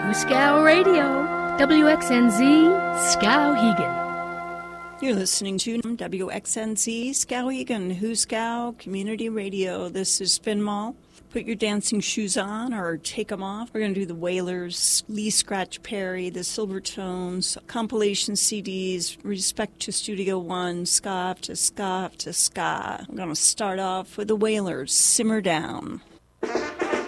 Scow Radio, WXNZ, Skowhegan. You're listening to WXNZ, Skowhegan, Huskow Community Radio. This is Spin Mall. Put your dancing shoes on or take them off. We're going to do the Wailers, Lee Scratch Perry, the Silvertones, compilation CDs, Respect to Studio One, Ska to Ska to Ska. We're going to start off with the Wailers, Simmer Down.